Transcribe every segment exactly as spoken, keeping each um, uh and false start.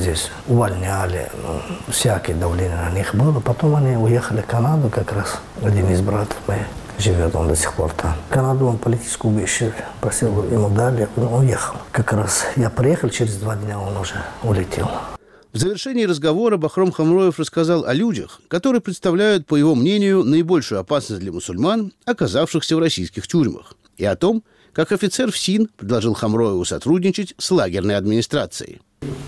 здесь увольняли, ну, всякое давление на них было. Потом они уехали в Канаду, как раз один из братов моих живет, он до сих пор там. В Канаду он политическую убежище просил, ему дали, он уехал. Как раз я приехал, через два дня он уже улетел. В завершении разговора Бахром Хамроев рассказал о людях, которые представляют, по его мнению, наибольшую опасность для мусульман, оказавшихся в российских тюрьмах, и о том, как офицер ФСИН предложил Хамроеву сотрудничать с лагерной администрацией.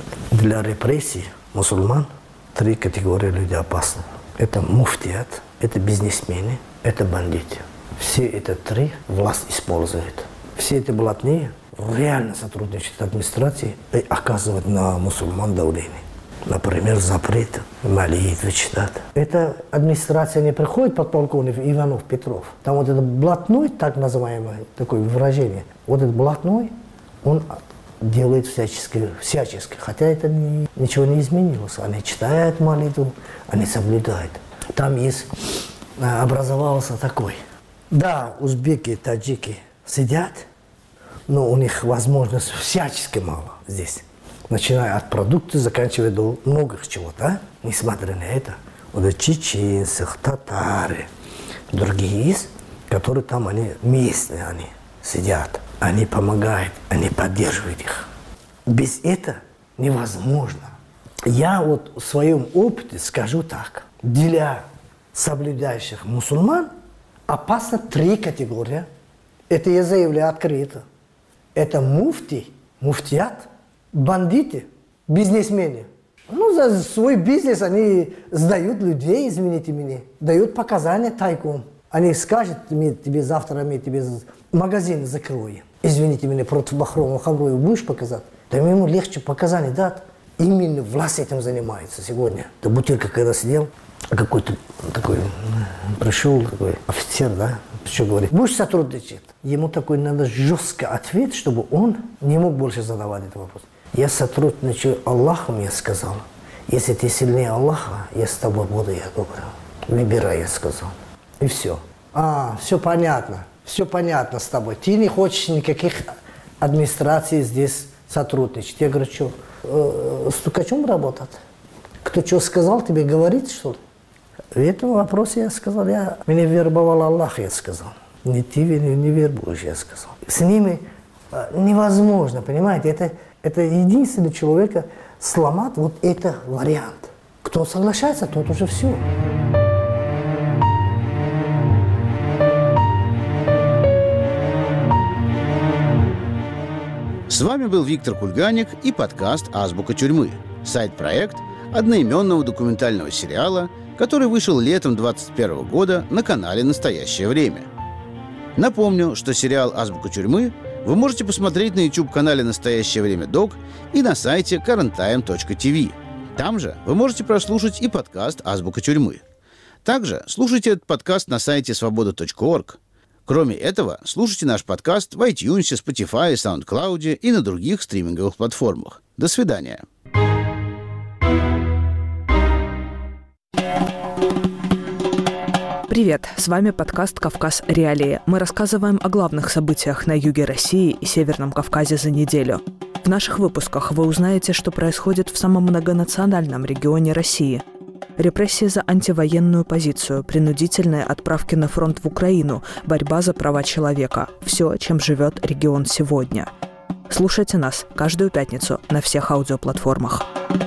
Для репрессий мусульман три категории людей опасны. Это муфтият, это бизнесмены, это бандиты. Все эти три власть использует. Все эти блатные реально сотрудничают с администрацией и оказывают на мусульман давление. Например, запрет молитвы читать. Эта администрация не приходит подполковник Иванов Петров. Там вот этот блатной, так называемое такое выражение, вот этот блатной, он делает всячески, всячески. Хотя это не, ничего не изменилось. Они читают молитву, они соблюдают. Там есть, образовался такой. Да, узбеки, таджики сидят, но у них возможность всячески мало здесь. Начиная от продуктов, заканчивая до многих чего-то. А? Несмотря на это, вот чеченцы, татары, другие есть, которые там, они местные, они сидят, они помогают, они поддерживают их. Без этого невозможно. Я вот в своем опыте скажу так. Для соблюдающих мусульман опасно три категории. Это я заявляю открыто. Это муфти, муфтият, бандиты, бизнесмены. Ну, за свой бизнес они сдают людей, извините меня, дают показания тайком. Они скажут, мы тебе завтра мы тебе магазин закроем. Извините меня, против Бахрома Хамроева будешь показать? Да ему легче показания дать. Именно власть этим занимается сегодня. Да Бутырка когда сидел, какой-то такой пришел, такой офицер, да, что говорит, будешь сотрудничать? Ему такой надо жестко ответ, чтобы он не мог больше задавать этот вопрос. Я сотрудничаю Аллахом, я сказал. Если ты сильнее Аллаха, я с тобой буду, я говорю. Выбирай, я сказал. И все. А, все понятно. Все понятно с тобой. Ты не хочешь никаких администраций здесь сотрудничать. Я говорю, что, э, стукачом работать? Кто что сказал, тебе говорит, что ли? В этом вопросе я сказал, я, меня вербовал Аллах, я сказал. Не ты не, не вербуешь, я сказал. С ними невозможно, понимаете, это... Это единственный человека сломать вот этот вариант. Кто соглашается, тот уже все. С вами был Виктор Кульганик и подкаст «Азбука тюрьмы». Сайт-проект одноименного документального сериала, который вышел летом двадцать первого года на канале «Настоящее время». Напомню, что сериал «Азбука тюрьмы» вы можете посмотреть на YouTube-канале «Настоящее время Док» и на сайте current time точка ти ви. Там же вы можете прослушать и подкаст «Азбука тюрьмы». Также слушайте этот подкаст на сайте свобода точка орг. Кроме этого, слушайте наш подкаст в iTunes, Spotify, SoundCloud и на других стриминговых платформах. До свидания. Привет, с вами подкаст «Кавказ. Реалии». Мы рассказываем о главных событиях на юге России и Северном Кавказе за неделю. В наших выпусках вы узнаете, что происходит в самом многонациональном регионе России. Репрессии за антивоенную позицию, принудительные отправки на фронт в Украину, борьба за права человека. Все, чем живет регион сегодня. Слушайте нас каждую пятницу на всех аудиоплатформах.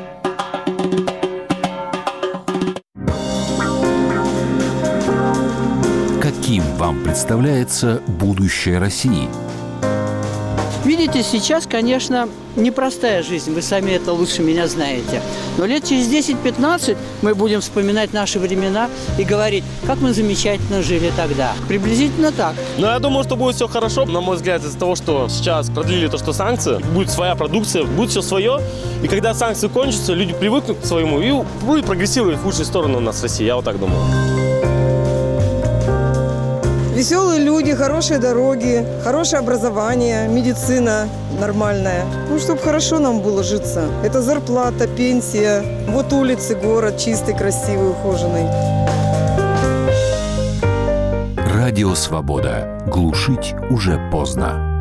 Каким вам представляется будущее России? Видите, сейчас, конечно, непростая жизнь, вы сами это лучше меня знаете. Но лет через десять-пятнадцать мы будем вспоминать наши времена и говорить, как мы замечательно жили тогда. Приблизительно так. Но я думаю, что будет все хорошо. На мой взгляд, из-за того, что сейчас продлили то, что санкции, будет своя продукция, будет все свое. И когда санкции кончатся, люди привыкнут к своему и будет прогрессировать в лучшую сторону у нас в России. Я вот так думаю. Веселые люди, хорошие дороги, хорошее образование, медицина нормальная. Ну, чтобы хорошо нам было житься. Это зарплата, пенсия. Вот улицы, город чистый, красивый, ухоженный. Радио «Свобода». Глушить уже поздно.